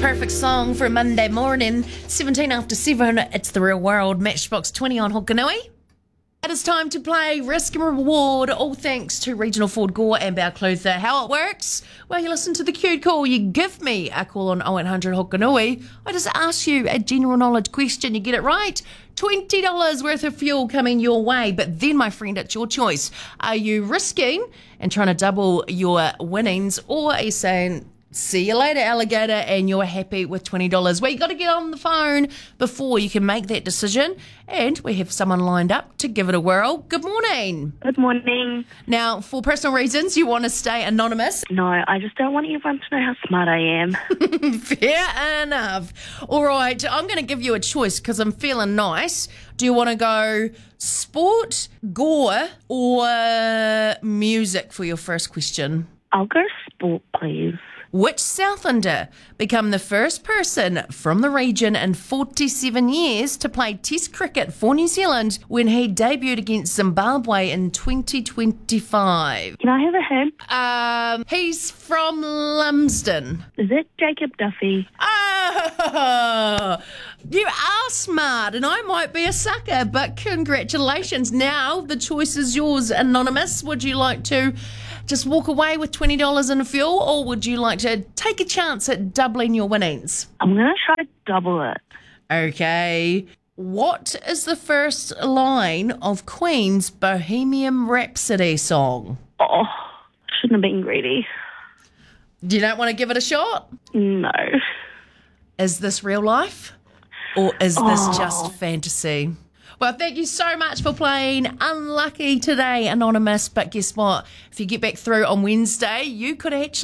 perfect song for a Monday morning. 17 after 7, it's The Real World, Matchbox 20 on Hokanui. It is time to play Risk and Reward, all thanks to Regional Ford Gore and Balclutha. How it works? Well, you listen to the cue call, you give me a call on 0800 Hokanui. I just ask you a general knowledge question, you get it right. $20 worth of fuel coming your way, but then, my friend, it's your choice. Are you risking and trying to double your winnings, or are you saying, see you later, alligator, and you're happy with $20? Well, you got to get on the phone before you can make that decision, and we have someone lined up to give it a whirl. Good morning. Good morning. Now, for personal reasons, you want to stay anonymous? No, I just don't want everyone to know how smart I am. Fair enough. All right, I'm going to give you a choice because I'm feeling nice. Do you want to go sport, gore, or music for your first question? I'll go sport, please. Which Southlander became the first person from the region in 47 years to play Test cricket for New Zealand when he debuted against Zimbabwe in 2025? Can I have a hint? He's from Lumsden. Is it Jacob Duffy? Oh, you are smart, and I might be a sucker, but congratulations. Now the choice is yours, Anonymous. Would you like to just walk away with $20 in fuel, or would you like to take a chance at doubling your winnings? I'm going to try to double it. Okay. What is the first line of Queen's Bohemian Rhapsody song? Oh, shouldn't have been greedy. You don't want to give it a shot? No. Is this real life, or is this just fantasy? Well, thank you so much for playing. Unlucky today, Anonymous, but guess what? If you get back through on Wednesday, you could actually